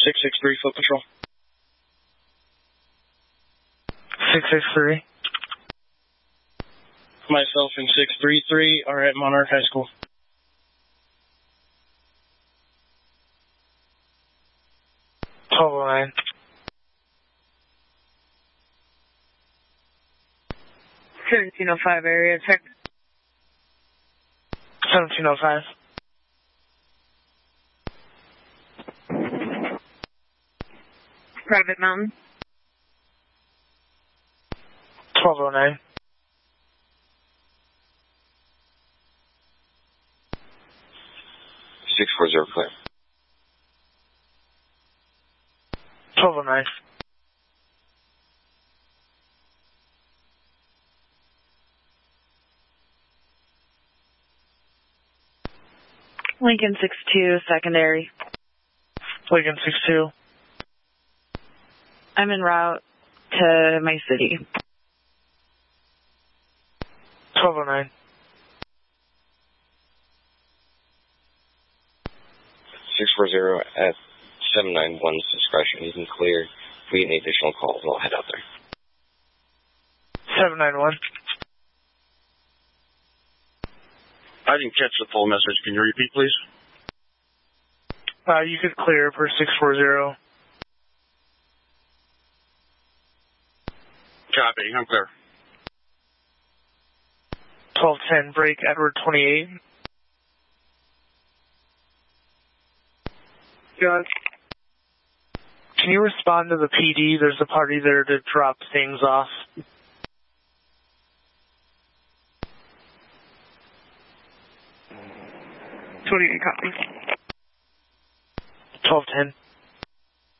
663 Foot Patrol. 663. Myself and 633 are at Monarch High School. $12.09. 1705 area check. 1705. Private Mountain. 1209. 640 clear. 1209. Lincoln 62 secondary. Lincoln 62. I'm en route to my city. 1209. 640 at 791's discretion. You can clear. If we get any additional calls, I'll head out there. 791. I didn't catch the full message. Can you repeat, please? You could clear for 640. Copy. I'm clear. 1210, break Edward 28. John. Can you respond to the PD? There's a party there to drop things off. 28 copy. 1210.